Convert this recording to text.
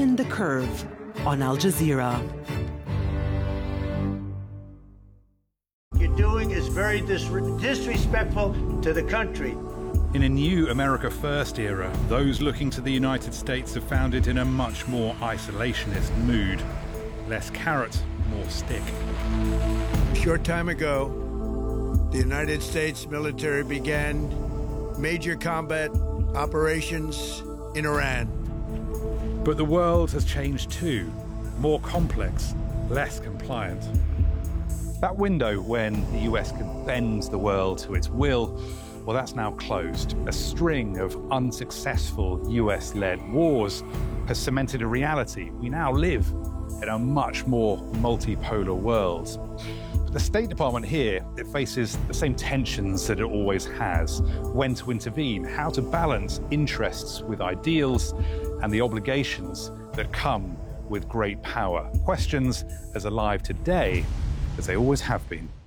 Flatten the Curve on Al Jazeera. You're doing is very disrespectful to the country. In a new America First era, those looking to the United States have found it in a much more isolationist mood. Less carrot, more stick. A short time ago, the United States military began major combat operations in Iran. But the world has changed too. More complex, less compliant. That window when the US could bend the world to its will, well, that's now closed. A string of unsuccessful US-led wars has cemented a reality. We now live in a much more multipolar world. But the State Department here, it faces the same tensions that it always has. When to intervene, how to balance interests with ideals, and the obligations that come with great power. Questions as alive today as they always have been.